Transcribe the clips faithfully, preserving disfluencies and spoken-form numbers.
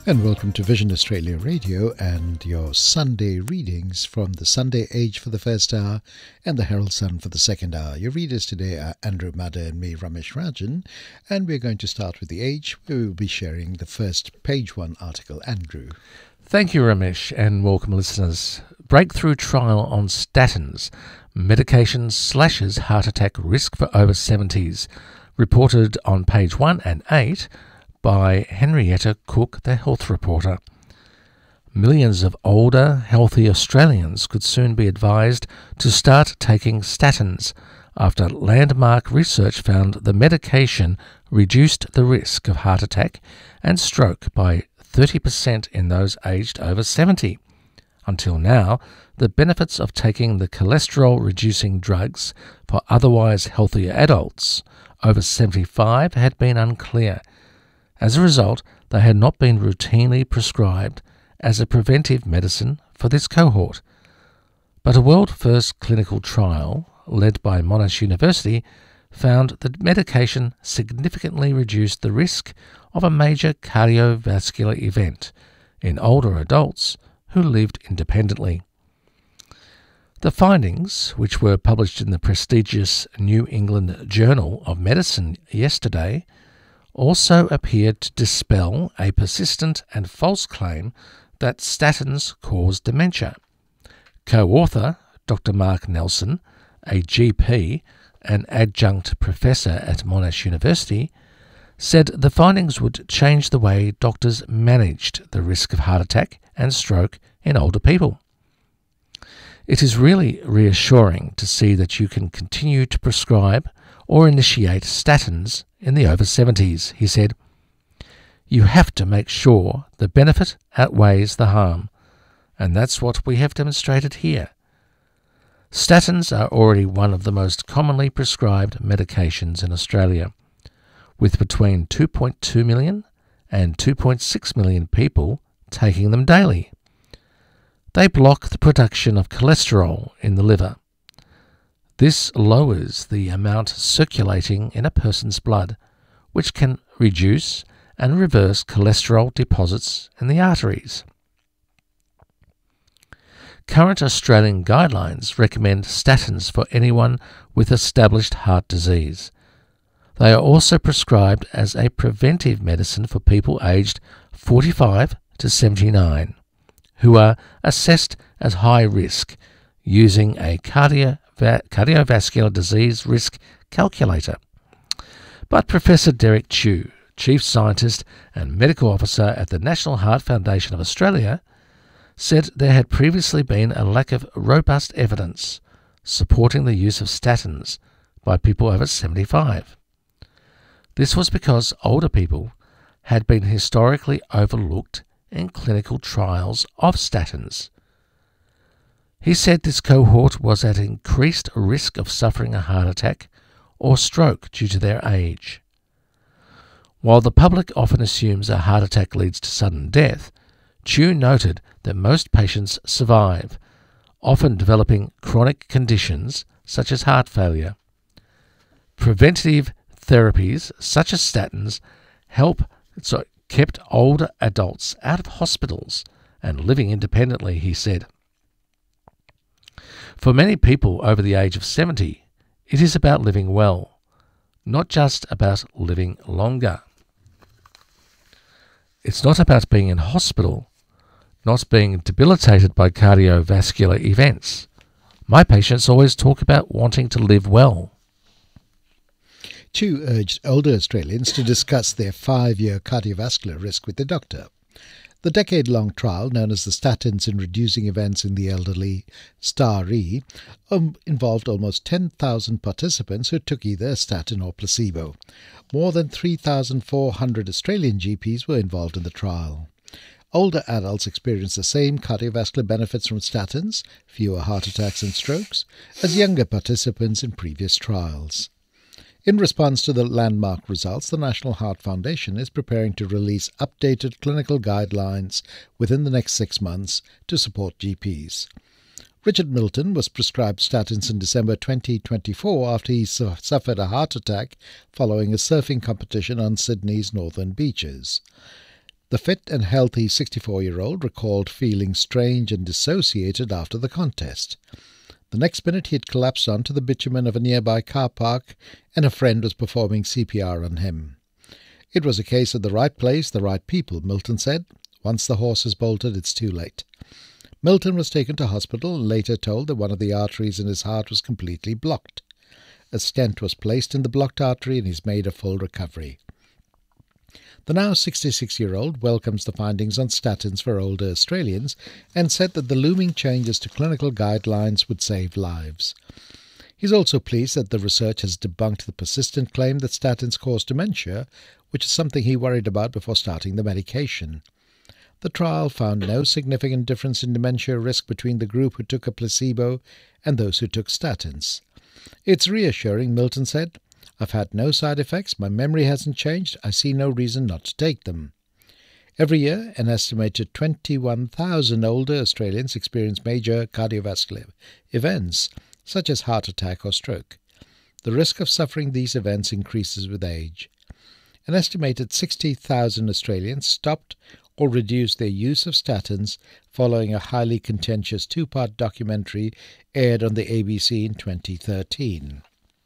And welcome to Vision Australia Radio and your Sunday readings from the Sunday Age for the first hour and the Herald Sun for the second hour. Your readers today are Andrew Madder and me, Ramesh Rajan, and we're going to start with the Age, where we will be sharing the first page one article. Andrew. Thank you, Ramesh, and welcome listeners. Breakthrough trial on statins. Medication slashes heart attack risk for over seventies. Reported on page one and eight by Henrietta Cook, the health reporter. Millions of older, healthy Australians could soon be advised to start taking statins after landmark research found the medication reduced the risk of heart attack and stroke by thirty percent in those aged over seventy. Until now, the benefits of taking the cholesterol-reducing drugs for otherwise healthier adults over seventy-five had been unclear. As a result, they had not been routinely prescribed as a preventive medicine for this cohort. But a world-first clinical trial, led by Monash University, found that medication significantly reduced the risk of a major cardiovascular event in older adults who lived independently. The findings, which were published in the prestigious New England Journal of Medicine yesterday, also appeared to dispel a persistent and false claim that statins cause dementia. Co-author Doctor Mark Nelson, a G P and adjunct professor at Monash University, said the findings would change the way doctors managed the risk of heart attack and stroke in older people. It is really reassuring to see that you can continue to prescribe or initiate statins in the over seventies, he said. You have to make sure the benefit outweighs the harm, and that's what we have demonstrated here. Statins are already one of the most commonly prescribed medications in Australia, with between two point two million and two point six million people taking them daily. They block the production of cholesterol in the liver. This lowers the amount circulating in a person's blood, which can reduce and reverse cholesterol deposits in the arteries. Current Australian guidelines recommend statins for anyone with established heart disease. They are also prescribed as a preventive medicine for people aged forty-five to seventy-nine, who are assessed as high risk using a cardio cardiovascular disease risk calculator. But Professor Derek Chew, Chief Scientist and Medical Officer at the National Heart Foundation of Australia, said there had previously been a lack of robust evidence supporting the use of statins by people over seventy-five. This was because older people had been historically overlooked in clinical trials of statins. He said this cohort was at increased risk of suffering a heart attack or stroke due to their age. While the public often assumes a heart attack leads to sudden death, Chew noted that most patients survive, often developing chronic conditions such as heart failure. Preventative therapies such as statins help so kept older adults out of hospitals and living independently, he said. For many people over the age of seventy, it is about living well, not just about living longer. It's not about being in hospital, not being debilitated by cardiovascular events. My patients always talk about wanting to live well. Chew urged older Australians to discuss their five-year cardiovascular risk with their doctor. The decade-long trial, known as the Statins in Reducing Events in the Elderly, STAR-E, um, involved almost ten thousand participants who took either a statin or placebo. More than three thousand four hundred Australian G Ps were involved in the trial. Older adults experienced the same cardiovascular benefits from statins, fewer heart attacks and strokes, as younger participants in previous trials. In response to the landmark results, the National Heart Foundation is preparing to release updated clinical guidelines within the next six months to support G Ps. Richard Milton was prescribed statins in December twenty twenty-four after he su- suffered a heart attack following a surfing competition on Sydney's northern beaches. The fit and healthy sixty-four-year-old recalled feeling strange and dissociated after the contest. The next minute he had collapsed onto the bitumen of a nearby car park and a friend was performing C P R on him. It was a case of the right place, the right people, Milton said. Once the horse has bolted, it's too late. Milton was taken to hospital and later told that one of the arteries in his heart was completely blocked. A stent was placed in the blocked artery and he's made a full recovery. The now sixty-six-year-old welcomes the findings on statins for older Australians and said that the looming changes to clinical guidelines would save lives. He's also pleased that the research has debunked the persistent claim that statins cause dementia, which is something he worried about before starting the medication. The trial found no significant difference in dementia risk between the group who took a placebo and those who took statins. It's reassuring, Milton said. I've had no side effects, my memory hasn't changed, I see no reason not to take them. Every year, an estimated twenty-one thousand older Australians experience major cardiovascular events, such as heart attack or stroke. The risk of suffering these events increases with age. An estimated sixty thousand Australians stopped or reduced their use of statins following a highly contentious two-part documentary aired on the A B C in twenty thirteen.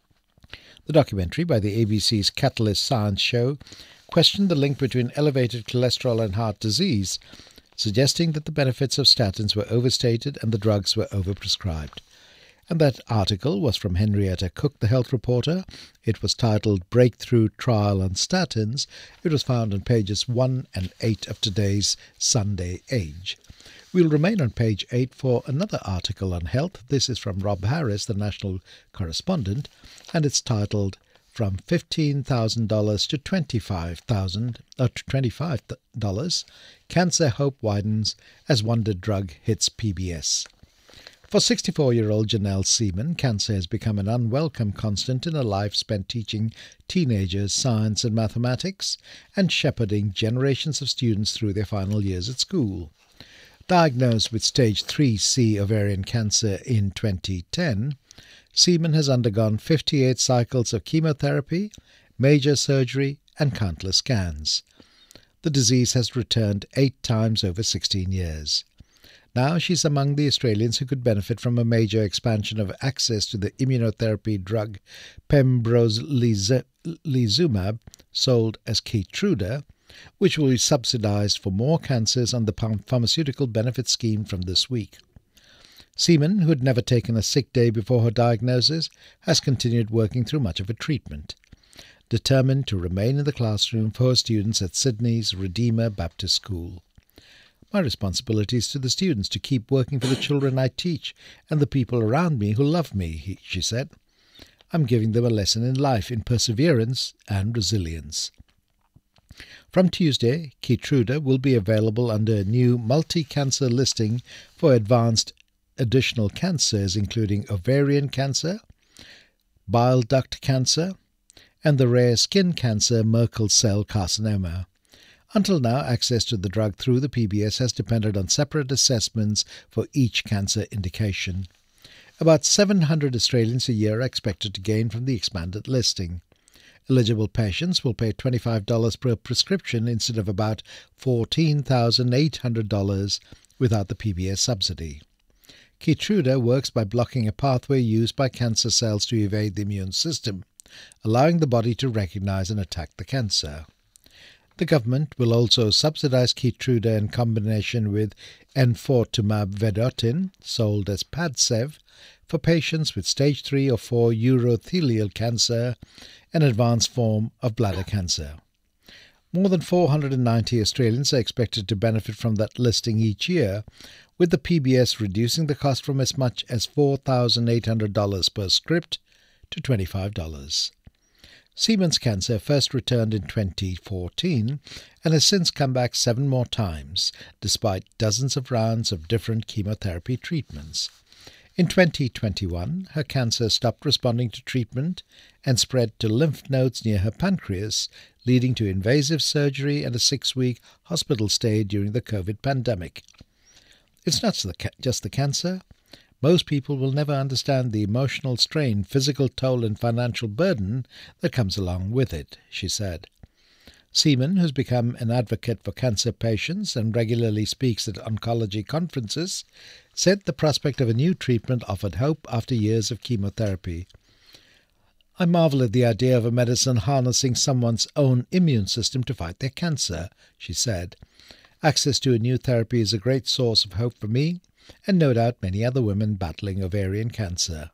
The documentary, by the A B C's Catalyst Science show, questioned the link between elevated cholesterol and heart disease, suggesting that the benefits of statins were overstated and the drugs were overprescribed. And that article was from Henrietta Cook, the health reporter. It was titled Breakthrough Trial on Statins. It was found on pages one and eight of today's Sunday Age. We'll remain on page eight for another article on health. This is from Rob Harris, the national correspondent, and it's titled From fifteen thousand dollars to twenty-five thousand dollars, uh, to twenty-five dollars, Cancer Hope Widens as Wonder Drug Hits P B S. For sixty-four-year-old Janelle Seaman, cancer has become an unwelcome constant in a life spent teaching teenagers science and mathematics and shepherding generations of students through their final years at school. Diagnosed with stage three C ovarian cancer in twenty ten, Seaman has undergone fifty-eight cycles of chemotherapy, major surgery, and countless scans. The disease has returned eight times over sixteen years. Now she's among the Australians who could benefit from a major expansion of access to the immunotherapy drug pembrolizumab, sold as Keytruda, which will be subsidized for more cancers on the pharmaceutical benefit scheme from this week. Seaman, who had never taken a sick day before her diagnosis, has continued working through much of her treatment, determined to remain in the classroom for her students at Sydney's Redeemer Baptist School. My responsibility is to the students to keep working for the children I teach and the people around me who love me, he, she said. I'm giving them a lesson in life, in perseverance and resilience. From Tuesday, Keytruda will be available under a new multi-cancer listing for advanced additional cancers, including ovarian cancer, bile duct cancer, and the rare skin cancer Merkel cell carcinoma. Until now, access to the drug through the P B S has depended on separate assessments for each cancer indication. About seven hundred Australians a year are expected to gain from the expanded listing. Eligible patients will pay twenty-five dollars per prescription instead of about fourteen thousand eight hundred dollars without the P B S subsidy. Keytruda works by blocking a pathway used by cancer cells to evade the immune system, allowing the body to recognize and attack the cancer. The government will also subsidize Keytruda in combination with enfortumab vedotin, sold as Padcev, for patients with stage three or four urothelial cancer, an advanced form of bladder cancer. More than four hundred ninety Australians are expected to benefit from that listing each year, with the P B S reducing the cost from as much as four thousand eight hundred dollars per script to twenty-five dollars. Seaman's cancer first returned in twenty fourteen and has since come back seven more times, despite dozens of rounds of different chemotherapy treatments. In twenty twenty-one, her cancer stopped responding to treatment and spread to lymph nodes near her pancreas, leading to invasive surgery and a six-week hospital stay during the COVID pandemic. It's not just the cancer. Most people will never understand the emotional strain, physical toll and financial burden that comes along with it, she said. Seaman, who's become an advocate for cancer patients and regularly speaks at oncology conferences, said the prospect of a new treatment offered hope after years of chemotherapy. "I marvel at the idea of a medicine harnessing someone's own immune system to fight their cancer," she said. "Access to a new therapy is a great source of hope for me, and no doubt many other women battling ovarian cancer."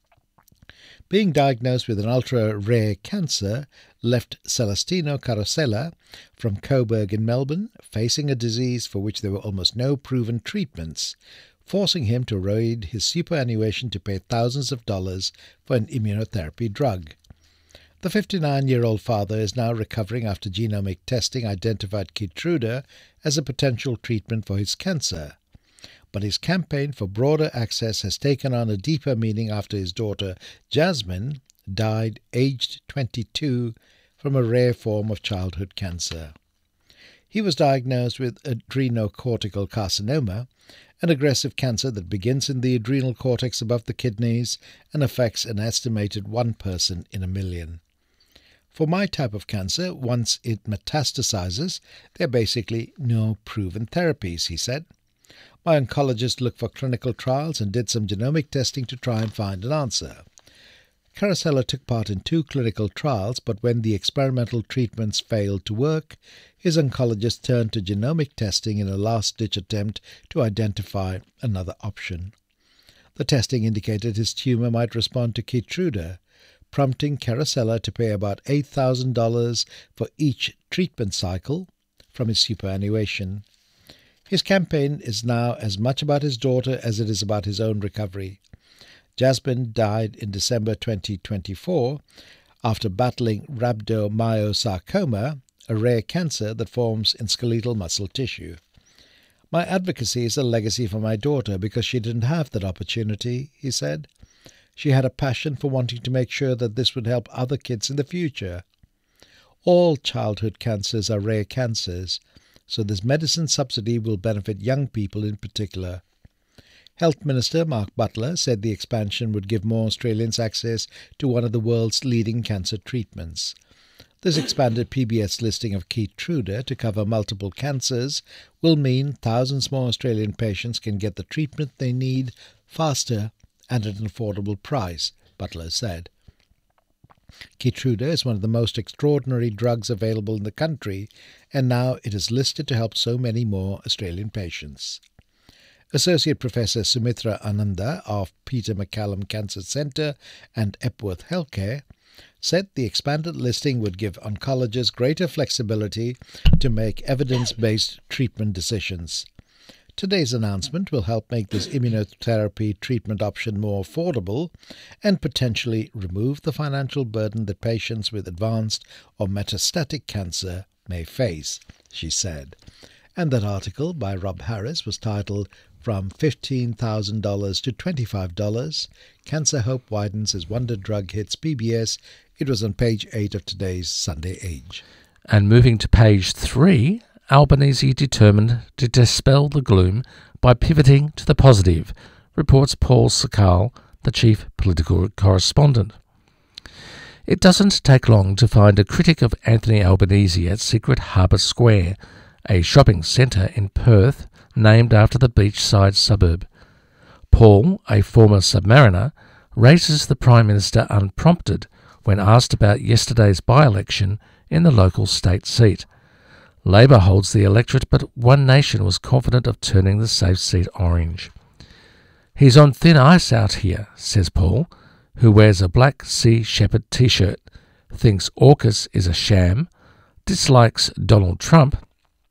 Being diagnosed with an ultra-rare cancer left Celestino Carosella from Coburg in Melbourne facing a disease for which there were almost no proven treatments, forcing him to raid his superannuation to pay thousands of dollars for an immunotherapy drug. The fifty-nine-year-old father is now recovering after genomic testing identified Keytruda as a potential treatment for his cancer. But his campaign for broader access has taken on a deeper meaning after his daughter Jasmine died aged twenty-two from a rare form of childhood cancer. He was diagnosed with adrenocortical carcinoma, an aggressive cancer that begins in the adrenal cortex above the kidneys and affects an estimated one person in a million. "For my type of cancer, once it metastasizes, there are basically no proven therapies," he said. "My oncologist looked for clinical trials and did some genomic testing to try and find an answer." Carosella took part in two clinical trials, but when the experimental treatments failed to work, his oncologist turned to genomic testing in a last-ditch attempt to identify another option. The testing indicated his tumour might respond to Keytruda, prompting Carosella to pay about eight thousand dollars for each treatment cycle from his superannuation. His campaign is now as much about his daughter as it is about his own recovery. Jasmine died in December twenty twenty-four after battling rhabdomyosarcoma, a rare cancer that forms in skeletal muscle tissue. "My advocacy is a legacy for my daughter because she didn't have that opportunity," he said. "She had a passion for wanting to make sure that this would help other kids in the future. All childhood cancers are rare cancers, so this medicine subsidy will benefit young people in particular." Health Minister Mark Butler said the expansion would give more Australians access to one of the world's leading cancer treatments. This expanded P B S listing of Keytruda to cover multiple cancers will mean thousands more Australian patients can get the treatment they need faster and at an affordable price, Butler said. Keytruda is one of the most extraordinary drugs available in the country, and now it is listed to help so many more Australian patients. Associate Professor Sumitra Ananda of Peter MacCallum Cancer Centre and Epworth Healthcare said the expanded listing would give oncologists greater flexibility to make evidence-based treatment decisions. Today's announcement will help make this immunotherapy treatment option more affordable and potentially remove the financial burden that patients with advanced or metastatic cancer may face, she said. And that article by Rob Harris was titled "From fifteen thousand dollars to twenty-five dollars, Cancer Hope Widens as Wonder Drug Hits P B S." It was on page eight of today's Sunday Age. And moving to page three, Albanese determined to dispel the gloom by pivoting to the positive, reports Paul Sakal, the chief political correspondent. It doesn't take long to find a critic of Anthony Albanese at Secret Harbour Square, a shopping centre in Perth named after the beachside suburb. Paul, a former Submariner, raises the Prime Minister unprompted when asked about yesterday's by-election in the local state seat. Labor holds the electorate, but One Nation was confident of turning the safe seat orange. "He's on thin ice out here," says Paul, who wears a black Sea Shepherd t-shirt, thinks AUKUS is a sham, dislikes Donald Trump,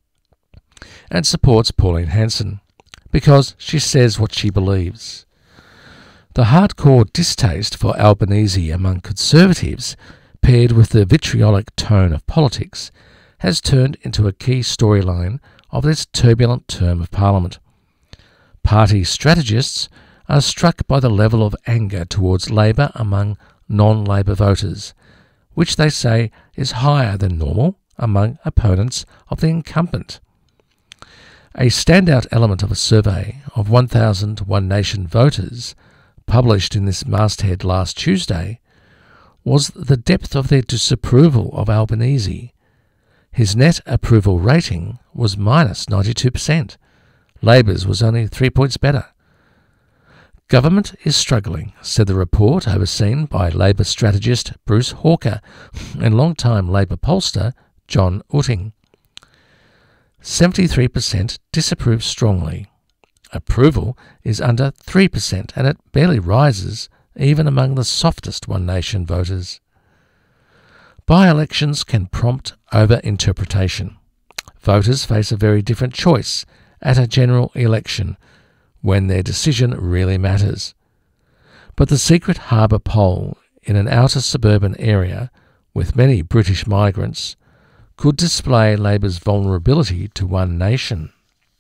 and supports Pauline Hanson, because she says what she believes. The hardcore distaste for Albanese among Conservatives, paired with the vitriolic tone of politics, has turned into a key storyline of this turbulent term of Parliament. Party strategists are struck by the level of anger towards Labor among non-Labor voters, which they say is higher than normal among opponents of the incumbent. A standout element of a survey of one thousand One Nation voters, published in this masthead last Tuesday, was the depth of their disapproval of Albanese. His net approval rating was minus ninety-two percent. Labor's was only three points better. Government is struggling, said the report overseen by Labor strategist Bruce Hawker and long-time Labor pollster John Utting. seventy-three percent disapprove strongly. Approval is under three percent and it barely rises even among the softest One Nation voters. By-elections can prompt over-interpretation. Voters face a very different choice at a general election when their decision really matters. But the Secret Harbour poll in an outer suburban area with many British migrants could display Labor's vulnerability to One Nation.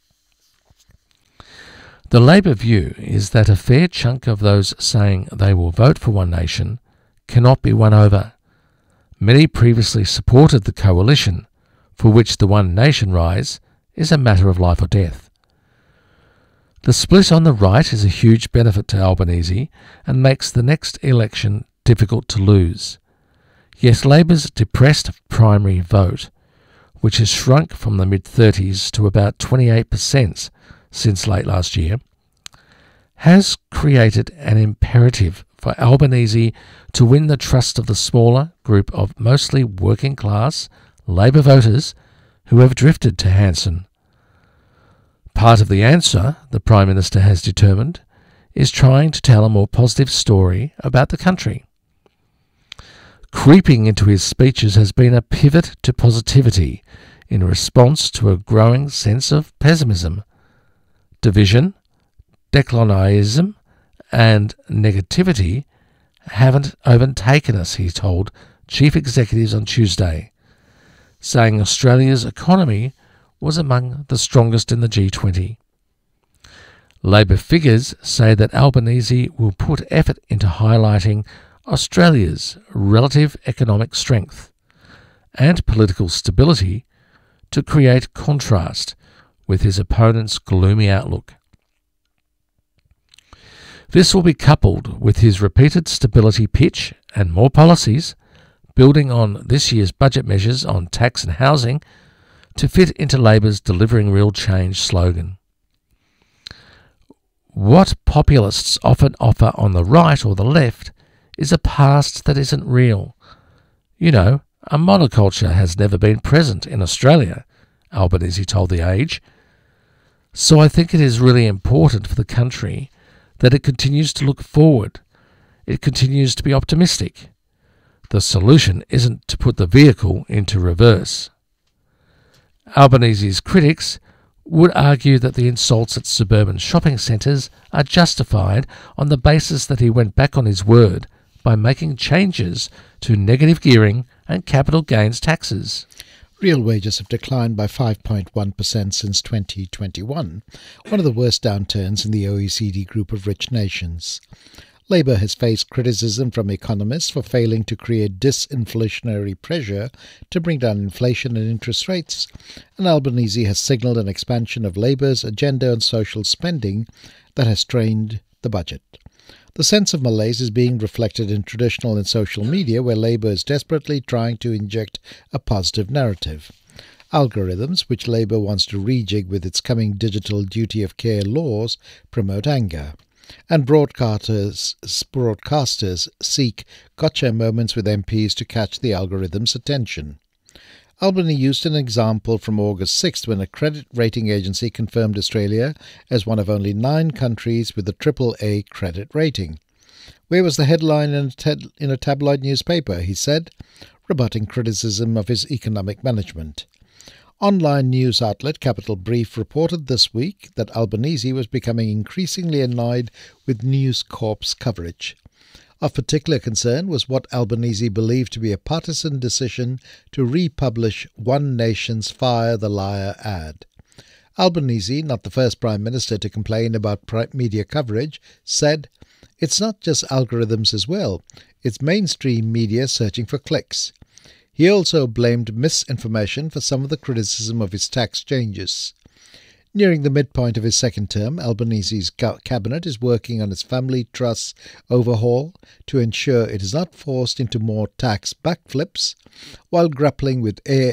The Labor view is that a fair chunk of those saying they will vote for One Nation cannot be won over. Many previously supported the coalition, for which the One Nation rise is a matter of life or death. The split on the right is a huge benefit to Albanese and makes the next election difficult to lose. Yet Labor's depressed primary vote, which has shrunk from the mid-thirties to about twenty-eight percent since late last year, has created an imperative for Albanese to win the trust of the smaller group of mostly working-class Labor voters who have drifted to Hanson. Part of the answer, the Prime Minister has determined, is trying to tell a more positive story about the country. Creeping into his speeches has been a pivot to positivity in response to a growing sense of pessimism. Division, declinism and negativity haven't overtaken us, he told chief executives on Tuesday, saying Australia's economy was among the strongest in the G twenty. Labor figures say that Albanese will put effort into highlighting Australia's relative economic strength and political stability to create contrast with his opponent's gloomy outlook. This will be coupled with his repeated stability pitch and more policies, building on this year's budget measures on tax and housing to fit into Labor's Delivering Real Change slogan. What populists often offer on the right or the left is a past that isn't real. You know, a monoculture has never been present in Australia, Albanese told The Age. So I think it is really important for the country that it continues to look forward. It continues to be optimistic. The solution isn't to put the vehicle into reverse. Albanese's critics would argue that the insults at suburban shopping centres are justified on the basis that he went back on his word by making changes to negative gearing and capital gains taxes. Real wages have declined by five point one percent since twenty twenty-one, one of the worst downturns in the O E C D group of rich nations. Labour has faced criticism from economists for failing to create disinflationary pressure to bring down inflation and interest rates, and Albanese has signalled an expansion of Labour's agenda on social spending that has strained the budget. The sense of malaise is being reflected in traditional and social media, where Labour is desperately trying to inject a positive narrative. Algorithms, which Labour wants to rejig with its coming digital duty of care laws, promote anger. And broadcasters, broadcasters seek gotcha moments with M Ps to catch the algorithm's attention. Albany used an example from August sixth when a credit rating agency confirmed Australia as one of only nine countries with a triple A credit rating. Where was the headline in a, ted- in a tabloid newspaper, he said, rebutting criticism of his economic management. Online news outlet Capital Brief reported this week that Albanese was becoming increasingly annoyed with News Corp's coverage. Of particular concern was what Albanese believed to be a partisan decision to republish One Nation's Fire the Liar ad. Albanese, not the first Prime Minister to complain about media coverage, said, "It's not just algorithms as well, it's mainstream media searching for clicks." He also blamed misinformation for some of the criticism of his tax changes. Nearing the midpoint of his second term, Albanese's cabinet is working on its family trust overhaul to ensure it is not forced into more tax backflips, while grappling with A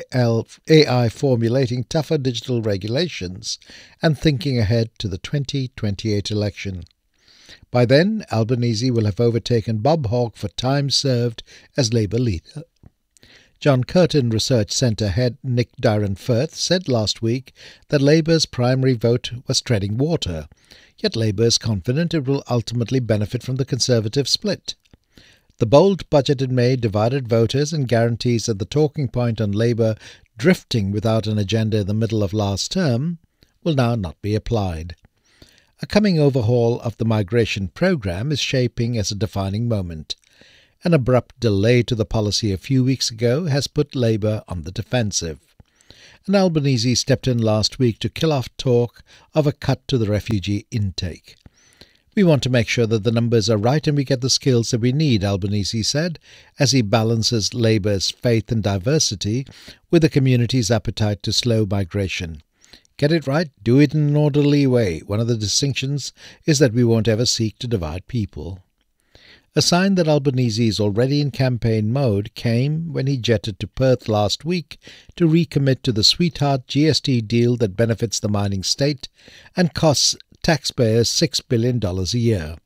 I formulating tougher digital regulations and thinking ahead to the twenty twenty-eight election. By then, Albanese will have overtaken Bob Hawke for time served as Labour leader. John Curtin Research Centre head Nick Dyron-Firth said last week that Labour's primary vote was treading water, yet Labour is confident it will ultimately benefit from the Conservative split. The bold budget in May divided voters and guarantees that the talking point on Labour drifting without an agenda in the middle of last term will now not be applied. A coming overhaul of the migration programme is shaping as a defining moment. An abrupt delay to the policy a few weeks ago has put Labour on the defensive. And Albanese stepped in last week to kill off talk of a cut to the refugee intake. We want to make sure that the numbers are right and we get the skills that we need, Albanese said, as he balances Labour's faith in diversity with the community's appetite to slow migration. Get it right, do it in an orderly way. One of the distinctions is that we won't ever seek to divide people. A sign that Albanese is already in campaign mode came when he jetted to Perth last week to recommit to the sweetheart G S T deal that benefits the mining state and costs taxpayers six billion dollars a year.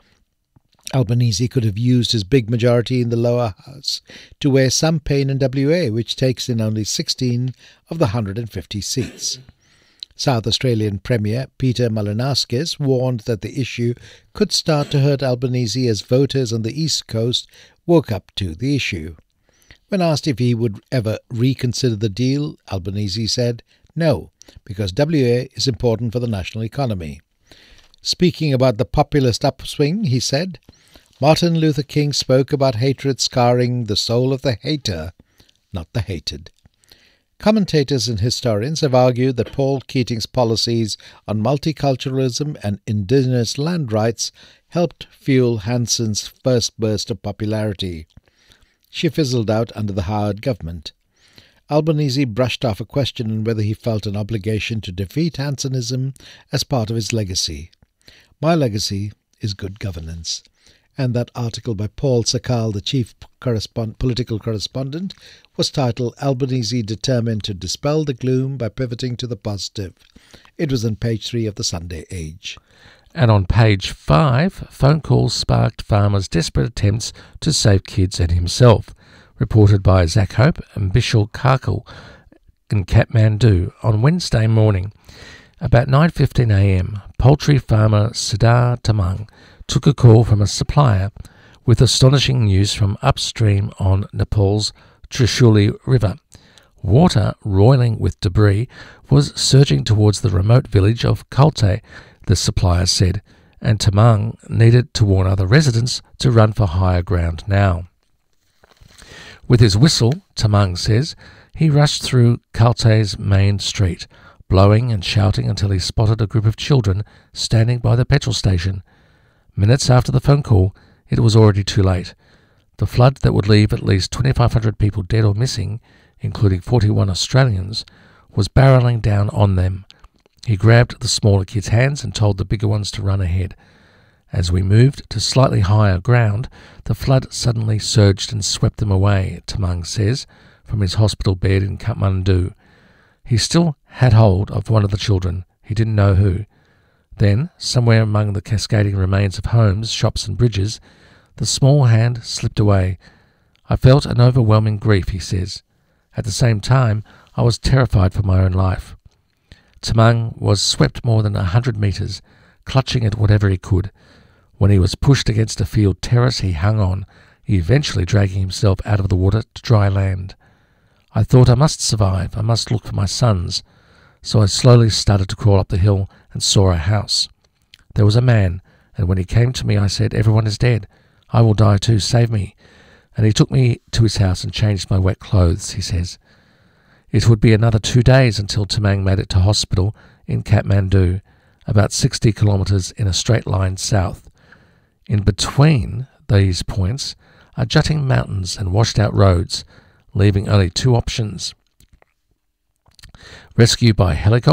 Albanese could have used his big majority in the lower house to wear some pain in W A, which takes in only sixteen of the one hundred fifty seats. South Australian Premier Peter Malinauskas warned that the issue could start to hurt Albanese as voters on the East Coast woke up to the issue. When asked if he would ever reconsider the deal, Albanese said no, because W A is important for the national economy. Speaking about the populist upswing, he said, Martin Luther King spoke about hatred scarring the soul of the hater, not the hated. Commentators and historians have argued that Paul Keating's policies on multiculturalism and indigenous land rights helped fuel Hanson's first burst of popularity. She fizzled out under the Howard government. Albanese brushed off a question on whether he felt an obligation to defeat Hansonism as part of his legacy. My legacy is good governance. And that article by Paul Sakal, the chief correspond- political correspondent, was titled Albanese Determined to Dispel the Gloom by Pivoting to the Positive. It was on page three of the Sunday Age. And on page five, phone calls sparked farmers' desperate attempts to save kids and himself, reported by Zach Hope and Bishal Karkal in Kathmandu on Wednesday morning. About nine fifteen a m, poultry farmer Siddhar Tamang took a call from a supplier with astonishing news from upstream on Nepal's Trishuli River. Water, roiling with debris, was surging towards the remote village of Kalte, the supplier said, and Tamang needed to warn other residents to run for higher ground now. With his whistle, Tamang says, he rushed through Kalte's main street, blowing and shouting until he spotted a group of children standing by the petrol station. Minutes after the phone call, it was already too late. The flood that would leave at least twenty-five hundred people dead or missing, including forty-one Australians, was barreling down on them. He grabbed the smaller kids' hands and told the bigger ones to run ahead. As we moved to slightly higher ground, the flood suddenly surged and swept them away, Tamang says, from his hospital bed in Kathmandu. He still had hold of one of the children. He didn't know who. Then, somewhere among the cascading remains of homes, shops and bridges, the small hand slipped away. I felt an overwhelming grief, he says. At the same time, I was terrified for my own life. Tamang was swept more than a hundred metres, clutching at whatever he could. When he was pushed against a field terrace, he hung on, eventually dragging himself out of the water to dry land. I thought I must survive, I must look for my sons. So I slowly started to crawl up the hill and saw a house. There was a man, and when he came to me I said, "Everyone is dead. I will die too, save me." And he took me to his house and changed my wet clothes, he says. It would be another two days until Tamang made it to hospital in Kathmandu, about sixty kilometres in a straight line south. In between these points are jutting mountains and washed-out roads, leaving only two options: rescue by helicopter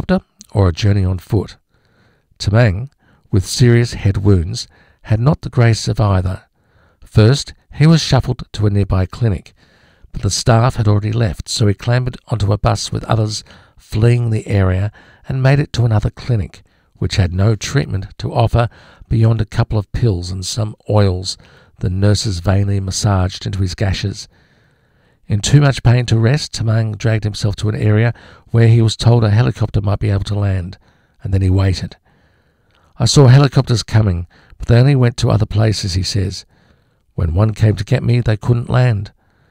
or a journey on foot. Tamang, with serious head wounds, had not the grace of either. First, he was shuffled to a nearby clinic, but the staff had already left, so he clambered onto a bus with others fleeing the area and made it to another clinic, which had no treatment to offer beyond a couple of pills and some oils the nurses vainly massaged into his gashes. In too much pain to rest, Tamang dragged himself to an area where he was told a helicopter might be able to land, and then he waited. I saw helicopters coming, but they only went to other places, he says. When one came to get me, they couldn't land.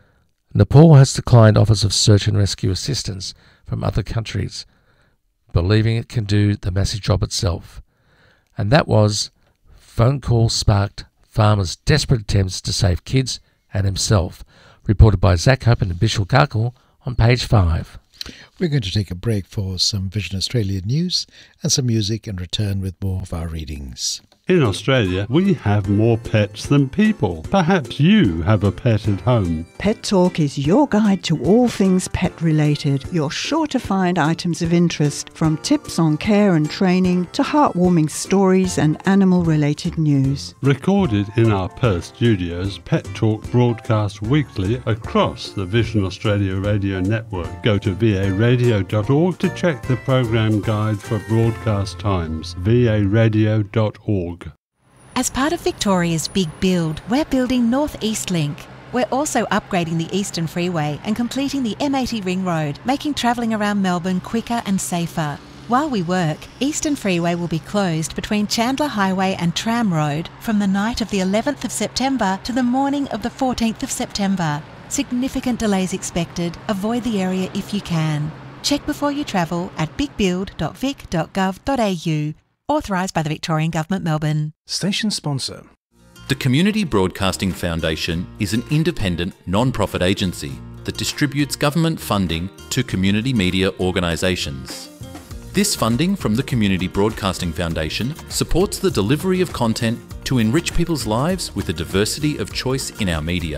Nepal has declined offers of search and rescue assistance from other countries, believing it can do the massive job itself. And that was phone call sparked farmers' desperate attempts to save kids and himself, reported by Zach Hope and Bishal Garkle on page five. We're going to take a break for some Vision Australia news and some music and return with more of our readings. In Australia, we have more pets than people. Perhaps you have a pet at home. Pet Talk is your guide to all things pet-related. You're sure to find items of interest, from tips on care and training to heartwarming stories and animal-related news. Recorded in our Perth studios, Pet Talk broadcasts weekly across the Vision Australia radio network. Go to v a radio dot org to check the program guide for broadcast times. v a radio dot org. As part of Victoria's Big Build, we're building North East Link. We're also upgrading the Eastern Freeway and completing the M eighty Ring Road, making travelling around Melbourne quicker and safer. While we work, Eastern Freeway will be closed between Chandler Highway and Tram Road from the night of the eleventh of September to the morning of the fourteenth of September. Significant delays expected. Avoid the area if you can. Check before you travel at big build dot vic dot gov dot a u. Authorised by the Victorian Government, Melbourne. Station sponsor. The Community Broadcasting Foundation is an independent, non-profit agency that distributes government funding to community media organisations. This funding from the Community Broadcasting Foundation supports the delivery of content to enrich people's lives with a diversity of choice in our media.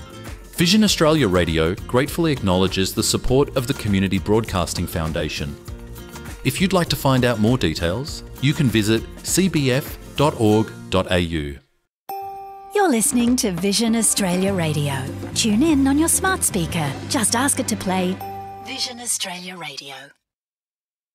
Vision Australia Radio gratefully acknowledges the support of the Community Broadcasting Foundation. If you'd like to find out more details, you can visit c b f dot org dot a u. You're listening to Vision Australia Radio. Tune in on your smart speaker. Just ask it to play Vision Australia Radio.